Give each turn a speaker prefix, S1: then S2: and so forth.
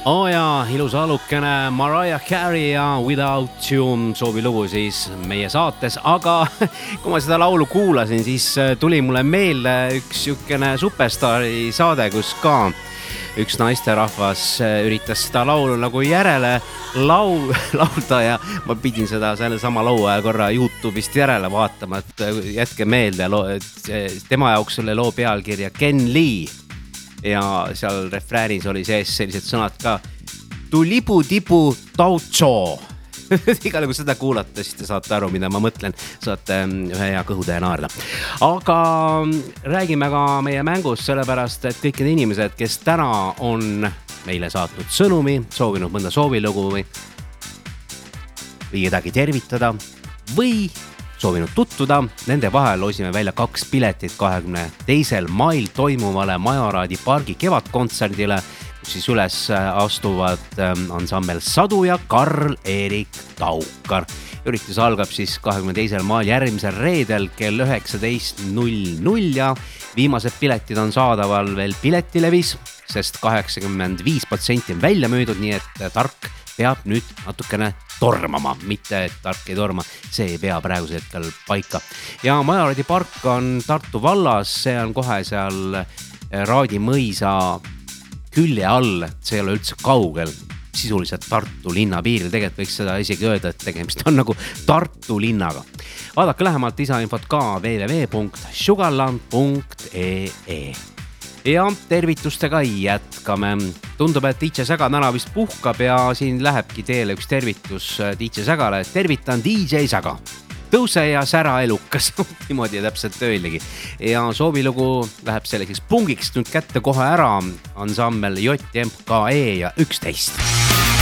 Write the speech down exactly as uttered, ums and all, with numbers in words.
S1: oo jaa, ilus alukene Mariah Carey ja Without You soovilugu siis meie saates, aga kui ma seda laulu kuulasin, siis tuli mulle meelde üks jukene Superstaari saade, kus ka üks naisterahvas üritas seda laulu nagu järele lau, laulda ja ma pidin seda selle sama loo ajal korra YouTube'ist järele vaatama, et jätke meelde, et tema jaoks selle loo pealkirja Ken Lee ja seal refräänis oli sees sellised sõnad ka tulibu-tibu taucho. Igal kui seda kuulata, siis te saate aru, mida ma mõtlen. Saate ühe hea kõhutähe naerda. Aga räägime ka meie mängust sellepärast, et kõik need inimesed, kes täna on meile saatnud sõnumi, soovinud mõnda soovilugu või, või kedagi tervitada või soovinud tutvuda, nende vahel loosime välja kaks piletit kahekümne teisel mail toimuvale Majaraadi pargi kevadkontserdile, kus siis üles astuvad ansambel Sadu ja Karl-Erik Taukar. Üritus algab siis kahekümne teisel mail järgmisel reedel kell üheksateist null null ja viimased piletid on saadaval veel Piletilevis, sest kaheksakümmend viis protsenti on välja müüdud, nii et tark peab nüüd natukene tormama, mitte et tark ei torma, see ei pea praeguse hetkel paika. Ja Majaraadi park on Tartu vallas, see on kohe seal Raadi mõisa külje all, see ei ole üldse kaugel, sisuliselt Tartu linna piiril, tegelikult võiks seda isegi öelda, et tegemist on nagu Tartu linnaga. Vaadake lähemalt lisainfot ka w w w punkt sugarland punkt e e. Ja tervitustega jätkame. Tundub, et D J Säga täna vist puhkab ja siin lähebki teele üks tervitus D J Sägale. Tervitan D J Säga. Tõuse ja sära elukas, niimoodi täpselt öeldigi. Ja soovilugu läheb selliseks pungiks nüüd kätte kohe ära ansambel J M K E ja üksteist.